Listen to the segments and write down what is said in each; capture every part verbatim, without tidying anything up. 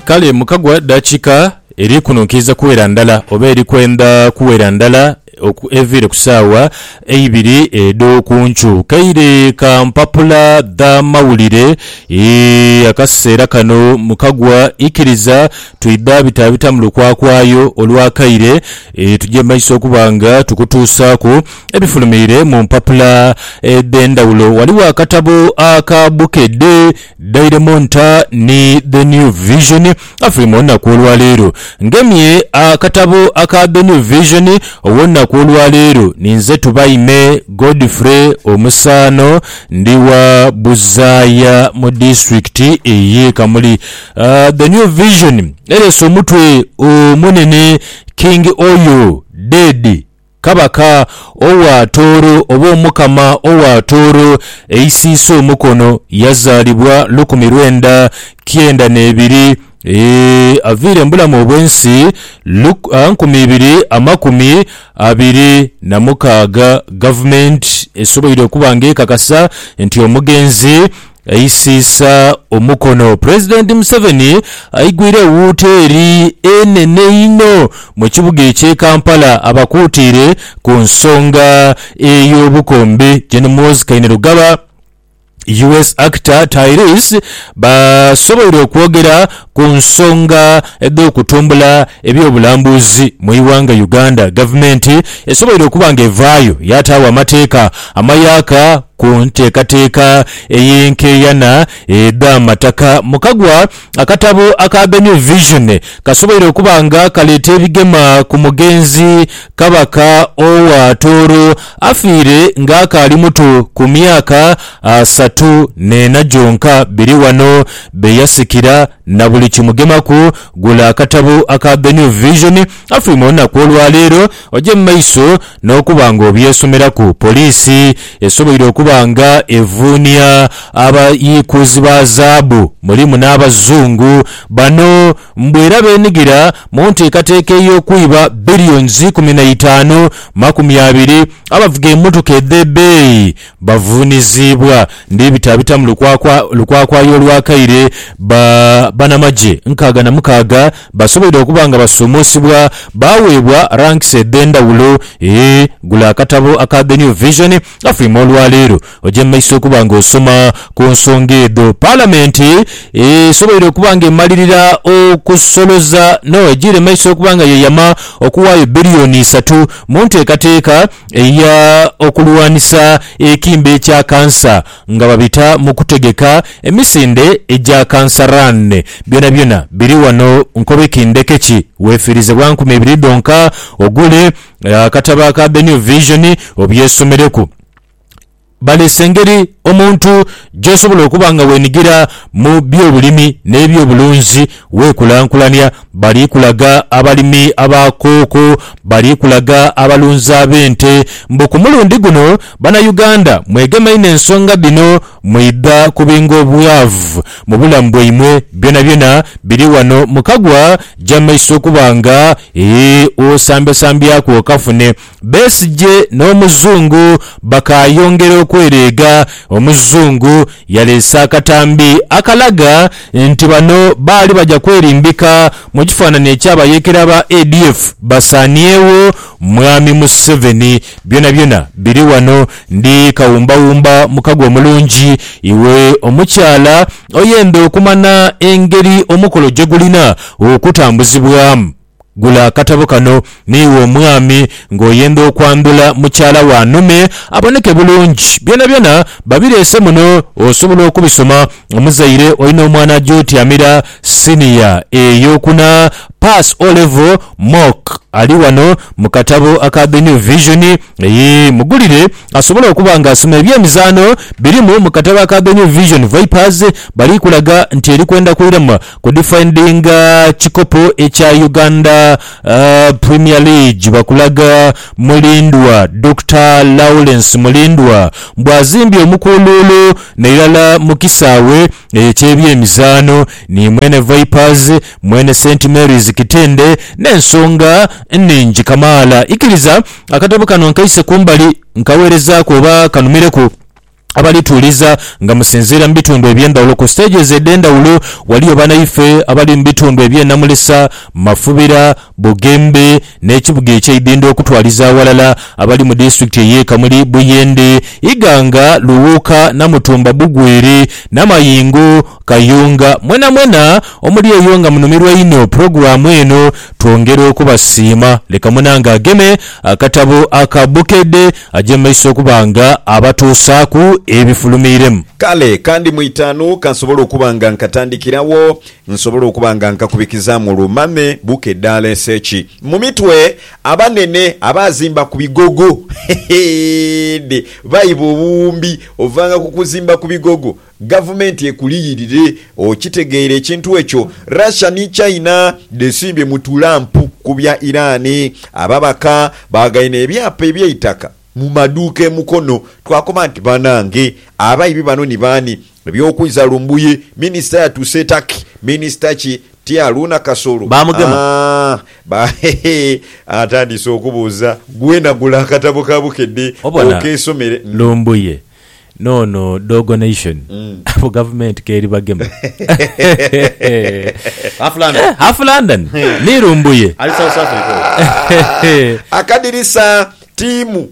kale mukagwa dakika eri kunukiza kuwera ndala oba eri kwenda kuwera ndala evire kusawa eibiri edo kunchu kaire kampapula da mawulire e akasera kano mukagwa ikiriza tuida bitabita mulukwa kwayo olwa kaire e tujye maiso kubanga tukutusako ebifulumire mu mpapula edendawulo waliwo akatabo akabukedde Daily Monitor ni The New Vision afrimona kulwa lero ngemye akatabo aka The New Vision owonna kulwa lero ninze tubaime Godfrey Omusano ndiwa Buzaya mu district eye kamuli uh, The New Vision eleso mutwe omunene King Oyo Dedi kabaka owa toro obo mukama owa toro eisiso mukono yazalibwa lukumi lwenda kyenda n'ebiri e avire mbula mu bwensi nkumi ibiri amakumi abiri na mukaga government esoboire kubange kakasa nti omugenzi eisisa omukono President Museveni aigwire wuteri enene ino mu kibuga ekye Kampala abakutire ku nsonga ey'obukombe General Kainerugaba U S actor Tyrese basoboire okwogera ku nsonga edo kutumbula ebyobulambuzi mu iwanga Uganda government esoboire okubanga evaayo yatawa amateeka amayaka ku nteekateeka ey'enkeyana eda mataka mukagwa akatabo aka The New Vision kasoboire okubanga kaleeta ebigema ku mugenzi kabaka owa toro afiire ng'akaali muto ku myaka asatu nena jonka biri wano beyasikira na buli kimugemaku gula akatabo aka The New Vision afrimona kwolwa lero oje maiso n'okubanga obyesomeraku polisi esoboire okubanga evunia abayikuzi ba zaabu mulimu n'abazungu bano mbwera benigira mu nteekateeka ey'okwiba billions kumi na itaano makumi abiri abavuga emmotoka eddebeeyi bavunizibwa ndibitabita mu lukwakwayo olwakaire ba banamaje nkaga na mukaga basoboire okubanga basomosibwa baweebwa ranks edendawulo e gula akatabo aka The New Vision afirima olwaleero oje maiso okubanga osoma ku nsonga edo parliament esoboire okubanga emalirira okusoloza no ejire maiso okubanga yeyama okuwaayo biliyoni isatu mu nteekateeka eya okulwanisa ekimbe ekya kansa nga babita mu kutegeka emisinde egya kansa run byona byona biri wano nkobe kindekeki wefirize bwankumi ibiri donka ogule akatabo aka The New Vision obyesomereku bale sengeri omuntu gyosobola okubanga wenigira mu byobulimi n'ebyobulunzi wekulankulanya bali kulaga abalimi abakooko bali kulaga abalunzi ab'ente mbu ku mulundi guno bana Uganda mwegemaine ensonga bino mwidda kubinga obwavu mu bulamu bwaimwe byona byona biri wano mukagwa jamaiso okubanga ee osambesambyako okafune Besigye n'omuzungu bakayongera okwerega omuzungu yalesa akatambi akalaga nti bano bali bajja kwerimbika mu kifaananyi ekyabayekera ba A D F basaniewo mwami Museveni byona byona biri wano ndi kawumbawumba mukagwa omulungi iwe omukyala oyenda okumana engeri omukolo gye gulina okutambuzibwamu gula akatabo kano niwe omwami ng'oyenda okwandula mukyala wa nnume aboneke bulungi byona byona babireese muno osobola okubisoma omuzaire olina omwana gy'otyamira siniya ey'okuna pass O level mock ali wano mu katabo aka The New Vision eyi mugulire asobola okuba nga asoma ebyemizaano birimu mu katabo aka The New Vision Vipers bali kulaga nti eri kwenda kuliramu ku defending uh, kikopo ekya Uganda uh, Premier League bakulaga mulindwa Doctor Lawrence mulindwa mbwazimbye omukululu neirala mu kisaawe eky'ebyemizaano ni mwene Vipers mwene Saint Mary's Kitende n'ensonga ennungi kamaala ikiriza akatabo kano nkaise kumbali nkaweereza kuba kanumireku abalituuliza nga musinziira mu bitundu eby'endawulo ku stages ed'endawulo waliyo banaife abali mu bitundu eby'ennamulesa Mafubira Bugembe n'ekibuga eky'Idinda okutwaliza awalala abali mu disitulikiti ey'Ekamuli Buyende Iganga Luwuka Namutumba Bugwere Namayingo Kayunga mwena mwena omuli eyo nga munumirwa ino programu eno twongera okubasiima leka munanga ageme akatabo akabukedde ajje maiso okubanga abatuusaaku ebifulumiremu kale kandi mu itaano kansobola okubanga nkatandikirawo nsobola okubanga nkakubikiza mu lumame bukedde aleseeki mu mitwe abanene abazimba ku bigogo bayiba obuwumbi ovanga kukuzimba ku bigogo gavumenti ekuliyirire okitegeera ekintu ekyo Russia ni China desimbye mu tulampu ku bya Iran ababaka bagayina ebyapa eby'eitaka mu maduuka emukono twakoma nti banange abayibi bano ni baani ebyokwiza lumbuye minisita yatuse taki minisita ki tia Luna Kasolo bamugema ah ba hehe atandise okubuuza gwena gula akatabo kabukedde okesomere lumbuye no no dogo nation for government keri bagema half London half London ni lumbuye ali South Africa akadirisa timu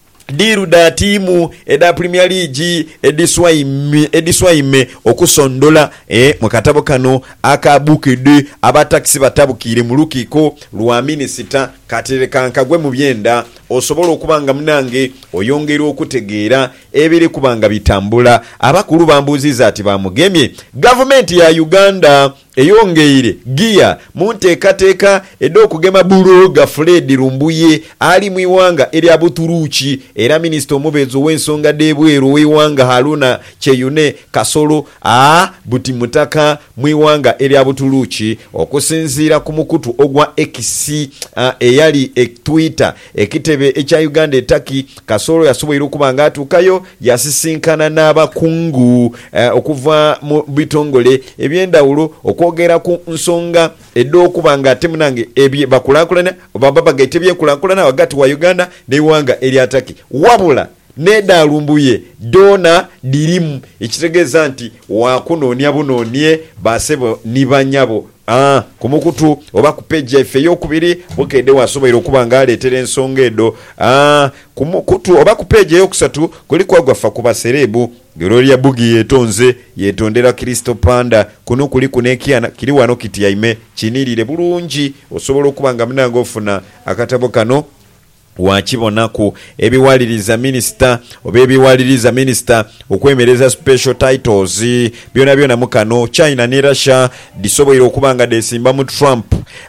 diruda timu eda Premier League ediswaime ediswaime okusondola e mukatabo kano akabukedde abataxi batabukire mu lukiko lwa minisita katereka nkagwe mu byenda osobola okubanga munange oyongera okutegeera ebiri kubanga bitambula abakulu bambuziza ati bamugemye government ya Uganda eyongeire gia munteekateeka edda okugema Buloga Fred Lumbuye ali mu iwanga erya Buturuki era minisita omubeezi w'ensonga d'ebweru w'iwanga Haruna Cheyune Kasolo a buti mutaka mu iwanga erya Buturuki okusinziira ku mukutu ogwa X eyali e Twitter ekitebe ekya Uganda etaki Kasolo yasobola okubanga atukayo yasisinkana n'abakungu uh, okuva mu bitongole ebyendawulo okwogera ku nsonga edda okubanga ate munange ebye bakulakulana baba bagayite byekulakulana wagati wa Uganda n'iwanga eryataki wabula neda Lumbuye dona dirimu ekitegeeza nti wakunoonya bunoonye basebo nibanyabo ah kumukutu oba ku page efe yokubiri bukedde wasobola okubanga aleetera ensonga edo ah kumukutu oba ku page yokusatu kuli kwagwafa ku baserebu Gloria Bugi yetonze yetondera Kristo Panda kuno kuli kunekiana kiri wano kiti yaime kinirire bulungi osobola okubanga munango ofuna akatabo kano wakibonaku ebiwaliriza minister oba ebiwaliriza minister okwemereza special titles byona byona mukano China ne Russia disobola okubanga desimba mu Trump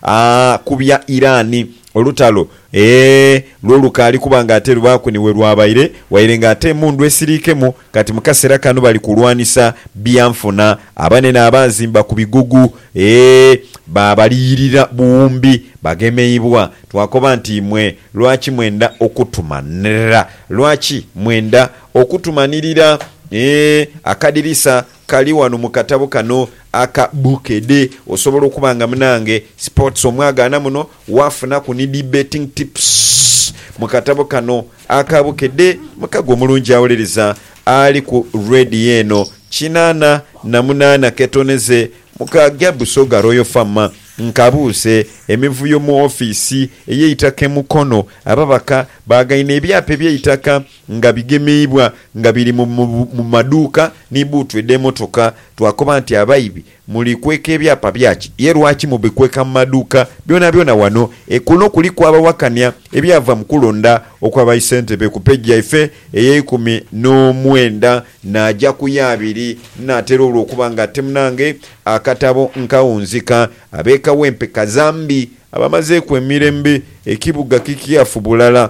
ah kubya Iran olutalo eh lolukali kubanga ate lubakuniwe lwabaire wairenga ate mundu esirikemu kati mukasera kanu bali kulwanisa byanfuna abanene abazimba ku bigugu eh babalirira buumbi bagemeibwa twakoba nti mwe lwaki mwenda okutumanira lwaki mwenda okutumanirira eh akadirisa kali wano mukatabo kano akabukedde osobola okubanga munange sports omwagana muno wafuna ku ni debating tips mukatabo kano akabukedde mukago omulungi awolereza ali ku ready eno kinana na munana ketoneze mukagya Busoga Royal Farm nkabuuse emivuyo mu office eyitake mukono ababaka bagayina ebyapa ebyitaka nga bigemeibwa nga biri mu maduuka nibutu edemotoka twakoba nti abayibi muli kweka ebyapa byaki yerwaki mu bikweka mu maduuka byona byona wano ekuno kuli kwabawakanya ebyava mu kulonda okwabayisente be ku page yaife eyekumi n'omwenda najja ku yabiri natera olwokubanga temunange akatabo nkawunzika abeka wempe kazambi abamaze ku emirembe ekibuga kikiyafu bulala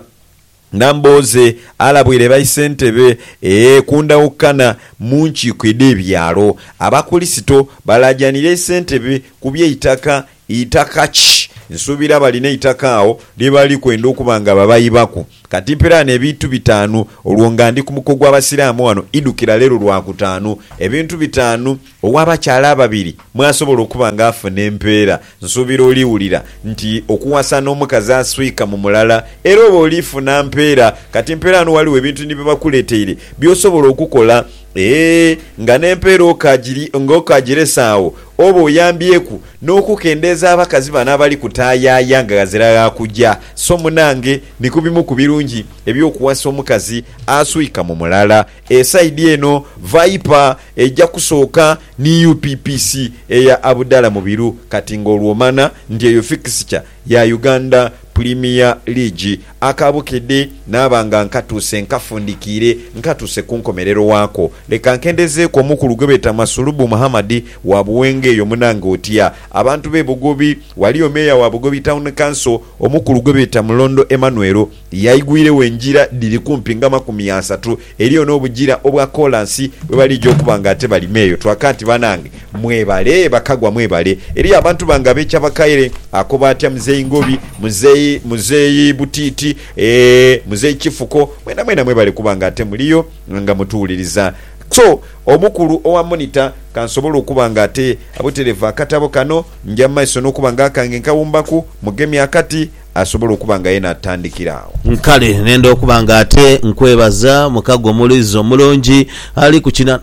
namboze alabwire bayisente be ee kunda ukana munchi kwede byalo abakulisito balajanire sente be kubye itaka itaka chi nsubira baline itakao libali kwenda okubanga babayibako kati mperana ebintu bitaano olwo nga ndi ku muko gw'abasiraamu wano idukira leero lwakutaano ebintu bitaano ow'abakyala ababiri mwasobola okuba nga afuna empeera nsuubira oliwulira nti okuwasa n'omukazi aswika mu mulala era oba olifuna mpeera kati mpeera ano waliwo ebintu ni bye bakuleeteire by'osobola okukola ee nga n'empeera okagiri ng'okagiresaawo oba oyambyeku n'okukendeeza abakazi bano abali kutaayaya nga gazira kujja so munange ni ku bimu ku birungi eby'okuwasa omukazi aswika mu mulala esaidi eno Viper ejja kusooka ni U P P C eya Abdallah Mubiru kati ng'olwomana nti eyo fixture ya Uganda Premier League akabukedde n'abanga nkatuse nkafundikire nkatuse ku nkomerero waako leka nkendeze ku mukulu gwebeta Masulubu Muhammad wa Buwenge eyo munange otya abantu be Bugobi waliyo meya wa Bugobi Town Council omukulu gwebeta Mulondo Emmanuel yayigwire wenjira diri kumpi nga makumi asatu eriyo n'obugira obwa kolansi bwe bali gyokubanga ate bali meyo twakati banange mwebale bakagwa mwebale eri abantu banga becha bakaire akoba atya Mzee Ngobi Mzee Mzee Butiti eh Mzee Kifuko mwena mwena mwebale kubanga ate muliyo nga mutuuliriza so omukulu owa monitor kansobola okubanga ate abutereva akatabo kano njya maiso n'okubanga akange nkawumbaku mugemi akati asobola okubanga yena atandikirawo nkale nenda okubanga ate nkwebaza mukago mulizo mulungi ali kukinana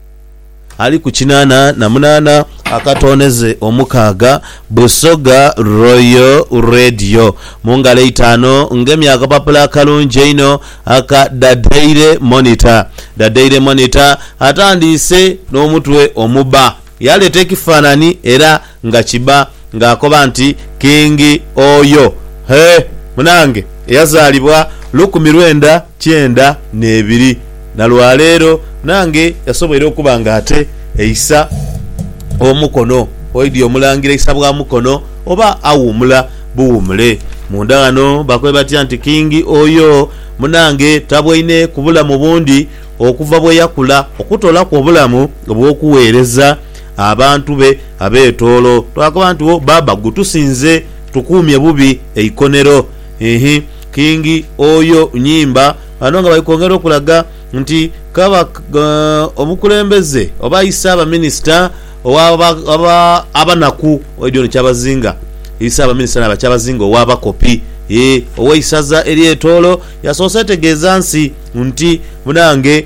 ali kukinana na munana akatoneze omukaaga Busoga Royal Radio mungale itano ngemi akapapula kalungi ino aka Daily Monitor Daily Monitor atandise n'omutwe omuba yaleta ekifaanani era nga kiba ng'akoba nti King oyo he munange yazaalibwa lukumi lwenda kyenda n'ebiri na lwaleero nange yasobola okubanga ate eisa omukono oidi omulangira eisa bwa mukono oba awumula buwumule mundagano bakwe batya nti King oyo munange tabweine kubula mu bundi okuva bwe yakula okutola ku obulamu obw'okuweereza abantu be abeetolo twakoba nti wo baba gutusinze tukumye bubi eikonero ehi King oyo nyimba anonga bayikongera okulaga nti kaba uh, omukulembeze oba isaba minister oba abanaku odio kyabazinga isaba minister aba kyabazinga owa kopi eh oweyisaza eri etolo yasoose tegeeza nsi nti munange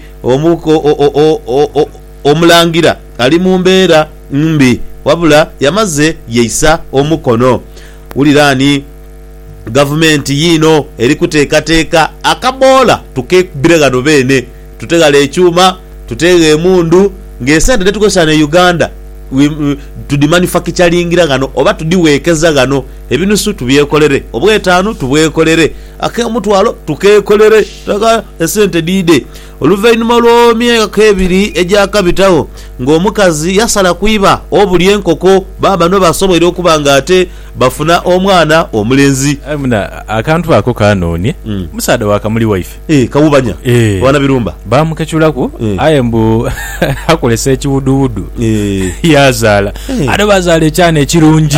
omuko omulangira ali mu mbeera mbi wabula yamaze yeisa omukono ulirani government yino eri kuteekateeka akabola tukebiragano bene tutegala ekyuma tutega emundu ng'esente tetukozesa ne Uganda tudi manufacturingira gano oba tudiweekeza gano ebinusu tubyekolere obwetaano tubwekolere ak'omutwalo tukeekolere taka esente diide oluvainuma lw'emyaka ebiri egyakabitawo ng'omukazi yasala kwiba obuli enkoko baba no basobola okubanga ate bafuna omwana omulenzi amuna akantu ako kanoonye mm. Musaada wakamuli wife eh kawubanya eh. Wana birumba bamukechulaku eh. Ayembu akolesa ekiwuduwudu eh. Yazala eh. Ade bazala ekyana ekirungi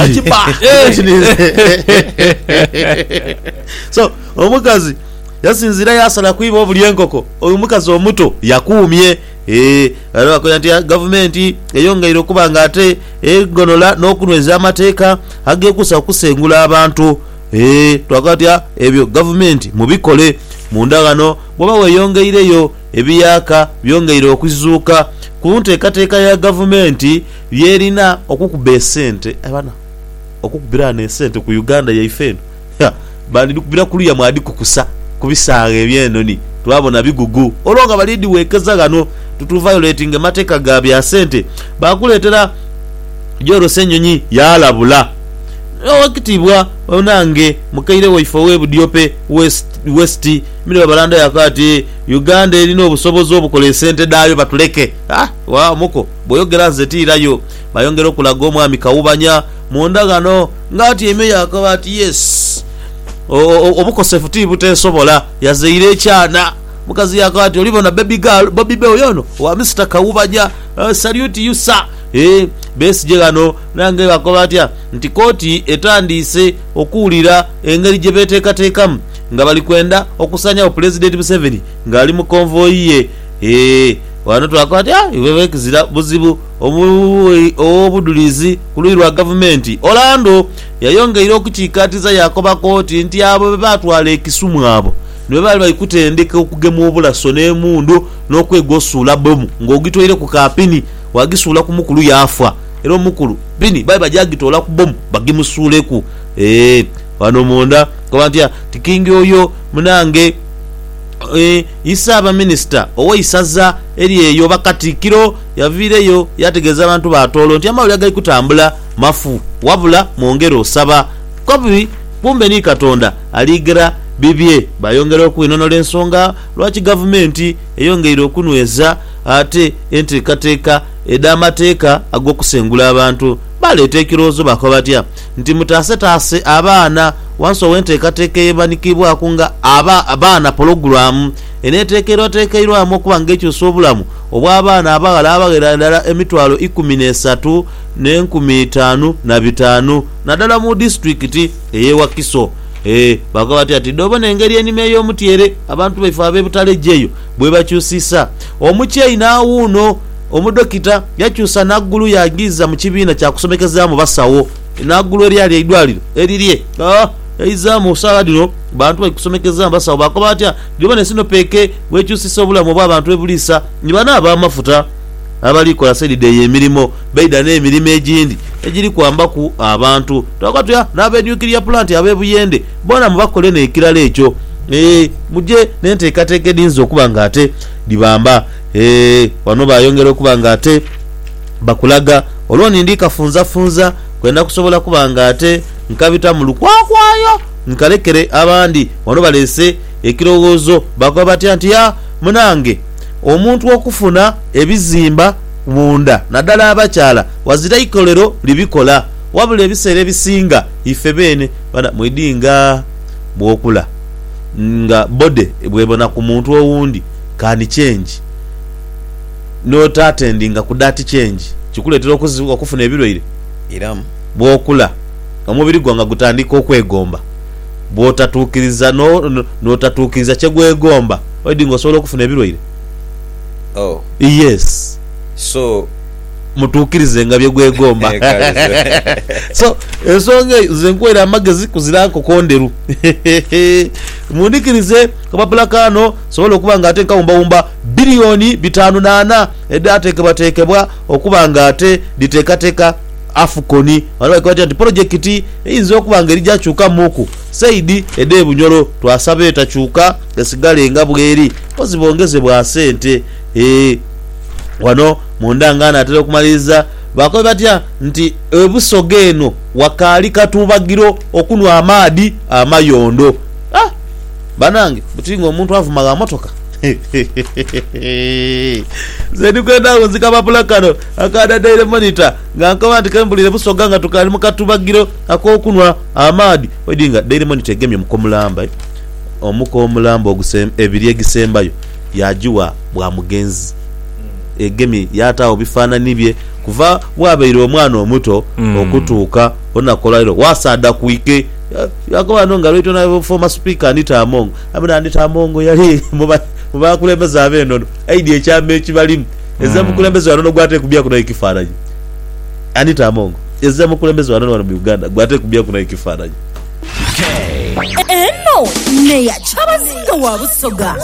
so omukazi yasinzira yasala kwiba obuli enkoko oyo mukazi omuto yakuumye eh alwa ko yanti government eyongaire okubanga ate egonola n'okunweza amateeka agekusa okusengula abantu eh twakatya ebyo government mubikole mundagano bwoba weyongeireyo ebiyaka byongeire okuzuuka ku nteekateeka ya government yerina okukuba esente abana okukubira ne sente ku Uganda yaifeno bali kubira kuliya mwadi kukusa kubisaaga ebyenoni twabona bigugu olonga balidi wekeza gano tutu violating mateka ga bya sente bakuletera joro senyonyi yalabula wakitibwa onange mukaire waifo webu diope west west mire balanda yakati Uganda erino obusobozi obukole sente dayo batuleke ah wa muko boyogera zetirayo bayongera okulaga omwami kawubanya mundagano ngati emeya akabati yes obukosefu tibute sobola yazeire ekyana mukazi yakati olibona baby girl baby boy yono wa Mister Kawubanya uh, salute you sir eh besi jegano nange bakobatya nti koti etandise okuulira engeri gye beteekateekamu nga bali kwenda okusanyawo President Museveni ng'ali mu konvoyi ye. Eh, wano twakwata iwewe kizira buzibu obudulizi kuluyi lwa gavumenti. Orlando yayongeire okukiikatiza Yakoba Kooti nti abo be batwala ekisumu abo ne bali bayikutendeka okugema obulaso n'emundu n'okwegosuula bomu ng'ogitwire ku kapini wagisuula ku mukulu yafa era omukulu pini bali bajagitoola ku bomu bagimusuuleku. Eh, wano munda kabantia tikingi oyo munange e, Isaba Minister oweisaza eri eyo bakatikiro yavireyo yategeza abantu batolo nti amawuli agali kutambula mafu wabula mwongero osaba kobi kumbe ni Katonda aligera bibye bayongera okwinonola ensonga lwaki gavumenti eyongeire okunweza ate enteekateeka ed'amateeka ag'okusengula abantu baleeta ekirozo bakobatya nti mutaasetaase abaana wansi owenteekateeka eyebanikibwako nga aba abaana pologulamu eneeteekerwateekerwamu okuba ng'ekyusa obulamu obw'abaana abawala abagera ddala emitwalo ikumi n'esatu n'enkumi itaano na bitaano naddala mu disitulikiti ey'ewakiso. Eh, bakabati ati dobona engeri enime ey'omutyere abantu baife ab'ebutale gyeyo bwe bakyusisa omukyeyi n'awuuno omudokita yakyusa naggulu yagiza mu kibiina kyakusomekezaamu basawo naggulu eryali eidwaliro erirye ah, eizaamu sawa dino bantu bakusomekeza basawo bakoba atya dobona sino peke wekyusisa obulamu bw'abantu ebuliisa nibana ab'amafuta abalikola sedide y'emirimo beida n'emirimo egindi egiri kwambaku abantu twakatya n'abe nuclear plant ab'ebuyende bona mubakole n'ekirala ekyo. Eh, muje n'enteekateeka edinza okuba ng'ate libamba. Eh, wano bayongera okuba ng'ate bakulaga olwoni ndi kafunza funza kwenda kusobola kuba ng'ate nkabita mu lukwakwayo nkalekere abandi wano balese ekirowoozo bakoba batya nti ya munange omuntu okufuna ebizimba munda naddala abakyala wazira ikolero libikola wabula ebiseera ebisinga ife bene bana mwidinga bwokula nga bode bwebona ku muntu owundi kani change not attending ku dati change kikuletera okufuna ebirwaire iramu bwokula omubiri gwanga gutandika okwegomba bwotatuukiriza no notatuukiriza kyegwegomba wedinga osobola okufuna ebirwaire. Oh yes so mutuukirize nga byegwegomba. So ensonga zenkwera amagezi kuzira nkokonderu mundikirize kabapulakano sobola okuba nga ate nkawumbawumba biliyoni bitaano n'ana edateekebwateekebwa okuba nga ate diteekateeka afukoni waliwo ekwatya nti projekiti eyinza okuba nga erijjakyuka muku saidi ede bunyolo twasabe etakyuka esigale nga bweri pozi bongeze bwa sente. Eh, wano mundanga anatera okumaliriza bakobe batya nti ebusoga eno wakaali katubagiro okunwa amaadi amayondo. Ah, banange butinga omuntu avumaga motoka zedikwendaawo nzika bapulakano akada daily monitor nga nkoba nti kembulire busoga nga tukali mukatubagiro akokunwa amaadi wedinga daily monitor egemye mukomulamba omuko omulamba ogusem ebiri egisembayo yajiwa bwa mugenzi egemi yatawo bifaanani bye kuva bwabeire omwana omuto mm. okutuuka onakolaliro wasada kuike yakoba no nga lwito na former speaker Anita Amongo abana Anita Amongo yali muba kulembeza abenono aidi ekyambe ekibalimu eza mukulembeza wano gwate kubya kuna ikifaananyi Anita Amongo eza mukulembeza wano wano mu Uganda gwate kubya kuna ikifaananyi. Eno ne ya chabazinga wa busoga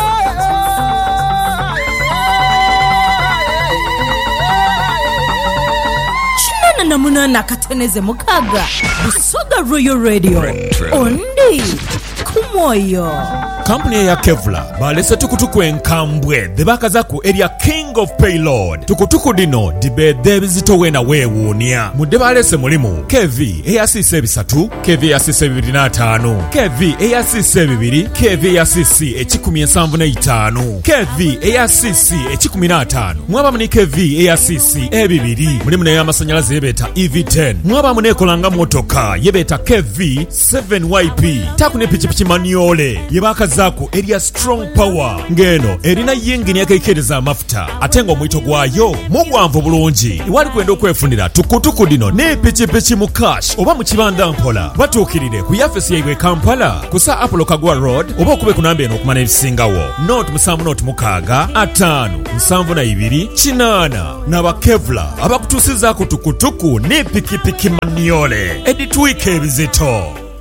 na munana kateneze mukaga Busoga Royal Radio ondi kumoyo. Kampuni ya Kevlar balese tukutuku enkambwe debakaza ku area King of Payload tukutuku dino dibede bizitowe na weewuunya mudde balese mulimu K V eyasise bisatu K V eyasise bibiri n'ataano K V eyasise bibiri K V eyasise ekikumi ensanvu n'etaano K V eyasise ekikumi n'ataano mwaba muni K V eyasise ebibiri mulimu nayo amasanyalaze yebeta E V ten mwaba munekolanga motoka yebeta K V seven Y P takune pichipichi Maniole yebakazaako erya Strong Power ngeno erina yingini yakekereza amafuta ate ng'omwito gwayo mugwanvu bulungi iwali kwenda okwefunira tukutuku dino ne pikipiki mu cash oba mu kibanda mpola batuukirire ku yafesi yaibwe Kampala kusa Apollo Kagwa Road oba okube ku namba eno okumana ebisingawo not musanvu not mukaaga ataano nsanvu na ibiri kinaana n'abakevula abakutuusizaako tukutuku ne pikipiki Maniole editwika ebizito.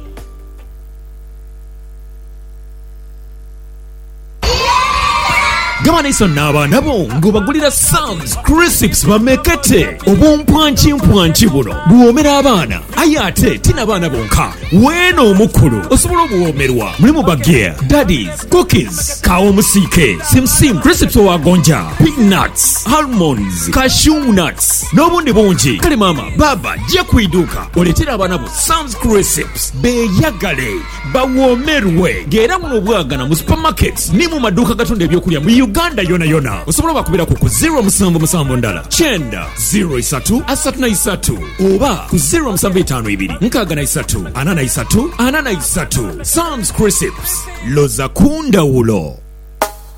Gabana iso n'abaana bo ng'obagulira Sam's Crisps bamekete obumpwanki mpwanki buno buwoomera abaana aye ate tina baana bonka weeno omukulu osobola obuwoomerwa mulimu bagear daddies cookies kawo omusiike simsim Crisps owagonja peanuts almonds cashew nuts n'obundi bungi kale maama baba jja kwiduuka oleetera abaana bo Sam's Crisps beeyagale bawoomerwe ng'era muno obwagana mu supermarkets ne mu maduuka gatunda ebyokulya mu Uganda yona yona osobola bakubira ku zero musanvu musanvu ndala kyenda zero isatu asatu na isatu oba ku zero musanvu etaano ibiri nkaaga na isatu ana na isatu ana na isatu Sam's Crisps loza kundawulo.